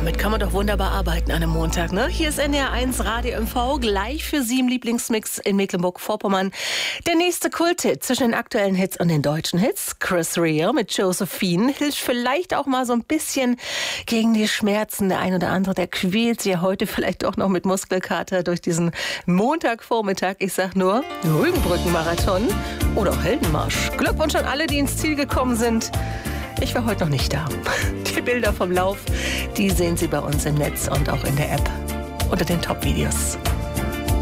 Damit kann man doch wunderbar arbeiten an einem Montag, ne? Hier ist NDR1 Radio MV, gleich für Sie im Lieblingsmix in Mecklenburg-Vorpommern. Der nächste Kulthit zwischen den aktuellen Hits und den deutschen Hits. Chris Rea mit Josephine hilft vielleicht auch mal so ein bisschen gegen die Schmerzen. Der ein oder andere, der quält sich ja heute vielleicht auch noch mit Muskelkater durch diesen Montagvormittag. Ich sag nur Rügenbrücken-Marathon oder auch Heldenmarsch. Glückwunsch an alle, die ins Ziel gekommen sind. Ich war heute noch nicht da. Die Bilder vom Lauf, die sehen Sie bei uns im Netz und auch in der App unter den Top-Videos.